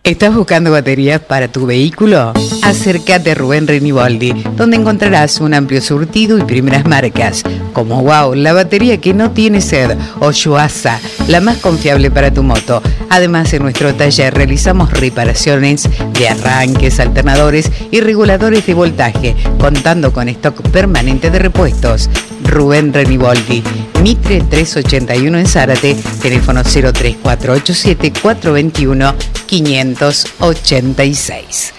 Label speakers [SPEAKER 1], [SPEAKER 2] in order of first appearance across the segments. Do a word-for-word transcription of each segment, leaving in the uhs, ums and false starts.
[SPEAKER 1] ¿Estás buscando baterías para tu vehículo? Acércate a Rubén Reniboldi, donde encontrarás un amplio surtido y primeras marcas, como Wow, la batería que no tiene sed, o Yuasa, la más confiable para tu moto. Además, en nuestro taller realizamos reparaciones de arranques, alternadores y reguladores de voltaje, contando con stock permanente de repuestos. Rubén Reniboldi, Mitre trescientos ochenta y uno en Zárate, teléfono cero tres cuatro ocho siete cuatro dos uno cinco ocho seis.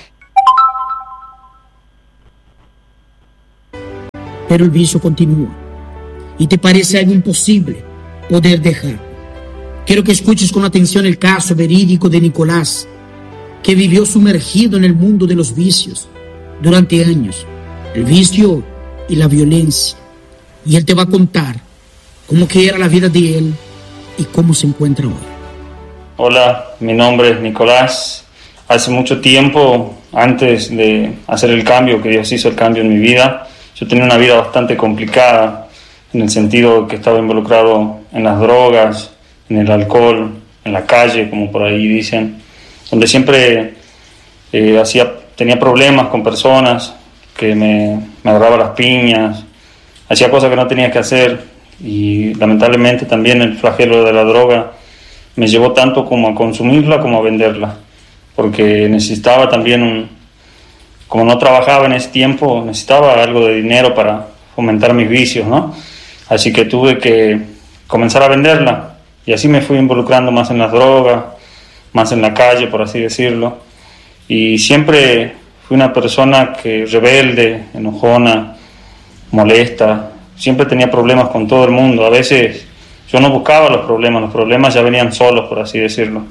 [SPEAKER 2] Pero el vicio continúa y te parece algo imposible poder dejar. Quiero que escuches con atención el caso verídico de Nicolás, que vivió sumergido en el mundo de los vicios durante años, el vicio y la violencia. Y él te va a contar cómo que era la vida de él y cómo se encuentra hoy.
[SPEAKER 3] Hola, mi nombre es Nicolás. Hace mucho tiempo, antes de hacer el cambio, que Dios hizo el cambio en mi vida, yo tenía una vida bastante complicada, en el sentido que estaba involucrado en las drogas, en el alcohol, en la calle, como por ahí dicen, donde siempre eh, hacía, tenía problemas con personas, que me, me agarraba las piñas, hacía cosas que no tenía que hacer, y lamentablemente también el flagelo de la droga me llevó tanto como a consumirla como a venderla, porque necesitaba también un, como no trabajaba en ese tiempo, necesitaba algo de dinero para fomentar mis vicios, ¿no? Así que tuve que comenzar a venderla, y así me fui involucrando más en las drogas, más en la calle, por así decirlo, y siempre fui una persona que rebelde, enojona, molesta, siempre tenía problemas con todo el mundo. A veces yo no buscaba los problemas, los problemas ya venían solos, por así decirlo.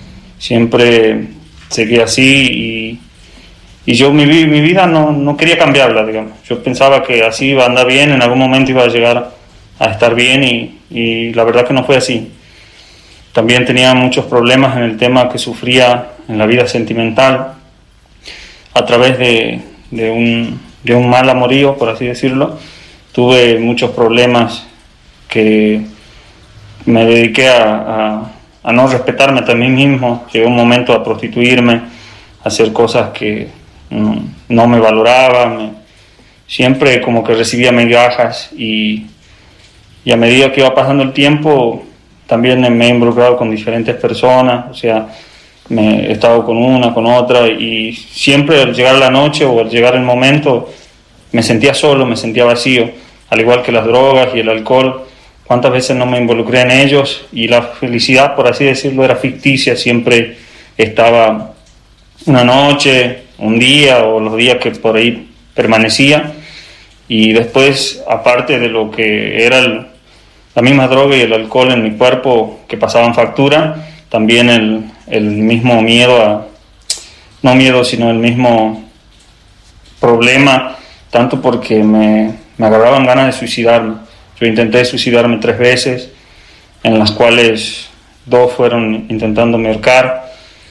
[SPEAKER 3] Siempre seguía así y, y yo mi, mi vida no, no quería cambiarla, digamos. Yo pensaba que así iba a andar bien, en algún momento iba a llegar a estar bien y, y la verdad que no fue así. También tenía muchos problemas en el tema que sufría en la vida sentimental a través de, de un... de un mal amorío, por así decirlo. Tuve muchos problemas que me dediqué a, a, a no respetarme a mí mismo. Llegué un momento a prostituirme, a hacer cosas que no, no me valoraba. Me, siempre como que recibía migajas y, y a medida que iba pasando el tiempo también me he involucrado con diferentes personas, o sea, me he estado con una, con otra, y siempre al llegar la noche o al llegar el momento me sentía solo, me sentía vacío, al igual que las drogas y el alcohol. Cuántas veces no me involucré en ellos y la felicidad, por así decirlo, era ficticia. Siempre estaba una noche, un día o los días que por ahí permanecía, y después, aparte de lo que era el, la misma droga y el alcohol en mi cuerpo que pasaban factura, también el, el mismo miedo a, no miedo, sino el mismo problema, tanto porque me, me agarraban ganas de suicidarme. Yo intenté suicidarme tres veces, en las cuales dos fueron intentándome ahorcar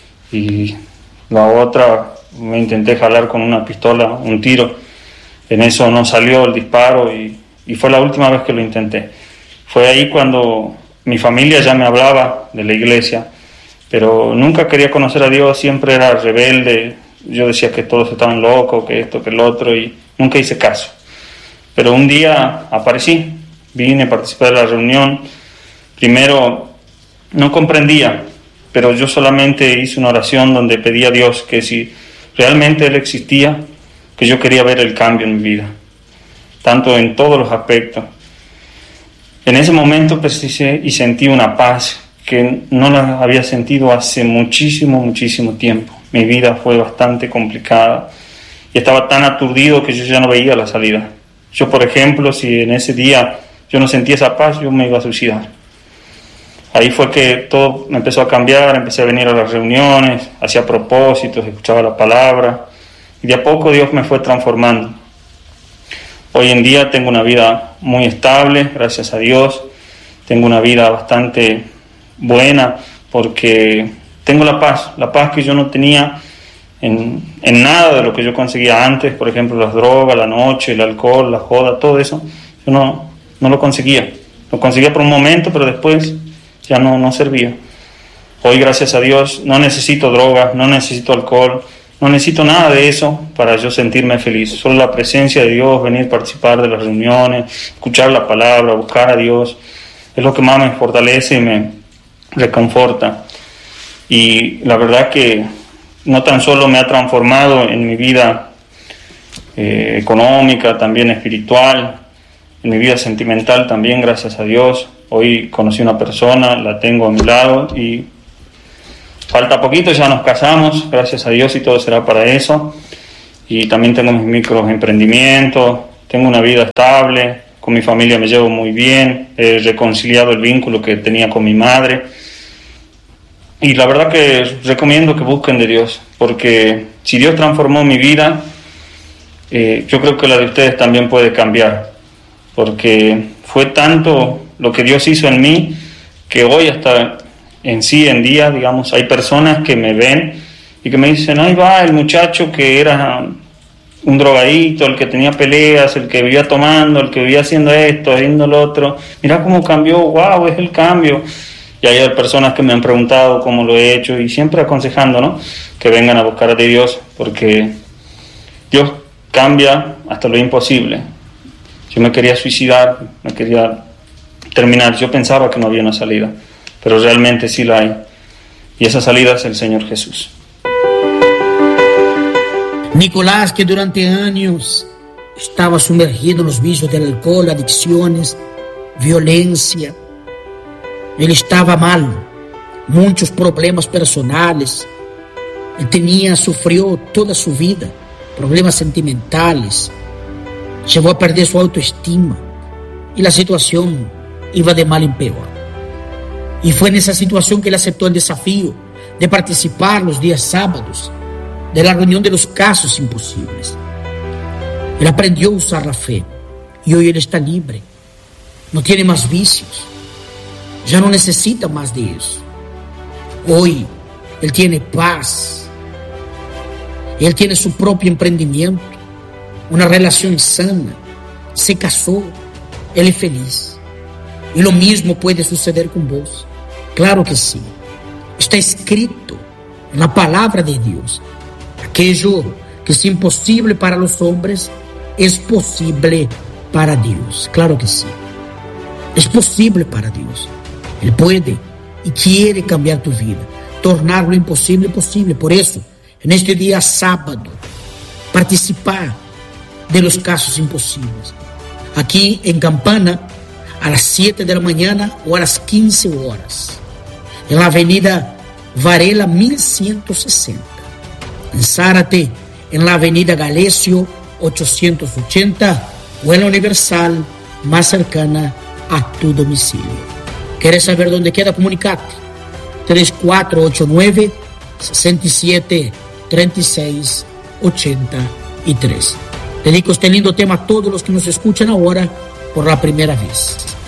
[SPEAKER 3] y la otra me intenté jalar con una pistola, un tiro. En eso no salió el disparo y, y fue la última vez que lo intenté. Fue ahí cuando mi familia ya me hablaba de la iglesia, pero nunca quería conocer a Dios, siempre era rebelde. Yo decía que todos estaban locos, que esto, que el otro, y nunca hice caso. Pero un día aparecí, vine, participé de la reunión. Primero no comprendía, pero yo solamente hice una oración donde pedí a Dios que si realmente Él existía, que yo quería ver el cambio en mi vida, tanto en todos los aspectos. En ese momento precisé y sentí una paz que no la había sentido hace muchísimo, muchísimo tiempo. Mi vida fue bastante complicada y estaba tan aturdido que yo ya no veía la salida. Yo, por ejemplo, si en ese día yo no sentía esa paz, yo me iba a suicidar. Ahí fue que todo me empezó a cambiar, empecé a venir a las reuniones, hacía propósitos, escuchaba la palabra, y de a poco Dios me fue transformando. Hoy en día tengo una vida muy estable, gracias a Dios. Tengo una vida bastante buena porque tengo la paz, la paz que yo no tenía en, en nada de lo que yo conseguía antes. Por ejemplo, las drogas, la noche, el alcohol, la joda, todo eso, yo no, no lo conseguía. Lo conseguía por un momento, pero después ya no, no servía. Hoy, gracias a Dios, no necesito drogas, no necesito alcohol, no necesito nada de eso para yo sentirme feliz. Solo la presencia de Dios, venir a participar de las reuniones, escuchar la palabra, buscar a Dios, es lo que más me fortalece y me reconforta. Y la verdad que no tan solo me ha transformado en mi vida eh, económica, también espiritual, en mi vida sentimental también, gracias a Dios. Hoy conocí una persona, la tengo a mi lado y falta poquito, ya nos casamos, gracias a Dios, y todo será para eso. Y también tengo mis microemprendimientos, tengo una vida estable, con mi familia me llevo muy bien, he reconciliado el vínculo que tenía con mi madre. Y la verdad que recomiendo que busquen de Dios, porque si Dios transformó mi vida, eh, yo creo que la de ustedes también puede cambiar, porque fue tanto lo que Dios hizo en mí, que hoy hasta en sí en día, digamos, hay personas que me ven y que me dicen, ahí va el muchacho que era un drogadito, el que tenía peleas, el que vivía tomando, el que vivía haciendo esto, haciendo lo otro, mira cómo cambió, wow, es el cambio. Y hay personas que me han preguntado cómo lo he hecho, y siempre aconsejando, ¿no?, que vengan a buscar a Dios, porque Dios cambia hasta lo imposible. Yo me quería suicidar, me quería terminar, yo pensaba que no había una salida, pero realmente sí la hay, y esa salida es el Señor Jesús.
[SPEAKER 2] Nicolás, que durante años estaba sumergido en los vicios del alcohol, adicciones, violencia. Él estaba mal, muchos problemas personales. Él tenía, sufrió toda su vida, problemas sentimentales. Llegó a perder su autoestima y la situación iba de mal en peor. Y fue en esa situación que él aceptó el desafío de participar los días sábados de la reunión de los casos imposibles. Él aprendió a usar la fe y hoy él está libre. No tiene más vicios. Ya no necesita más de eso. Hoy él tiene paz. Él tiene su propio emprendimiento, una relación sana. Se casó. Él es feliz. Y lo mismo puede suceder con vos. Claro que sí. Está escrito en la palabra de Dios. Aquello que es imposible para los hombres es posible para Dios. Claro que sí. Es posible para Dios. Él puede y quiere cambiar tu vida, tornar lo imposible posible. Por eso, en este día sábado, participar de los casos imposibles. Aquí en Campana, a las siete de la mañana o a las quince horas. En la avenida Varela mil ciento sesenta. En Zárate, en la avenida Galesio ochocientos ochenta o en la Universal más cercana a tu domicilio. ¿Quieres saber dónde queda? Comunicate. tres cuatro ocho nueve, seis siete, tres seis, ocho tres. Dedico este lindo tema a todos los que nos escuchan ahora por la primera vez.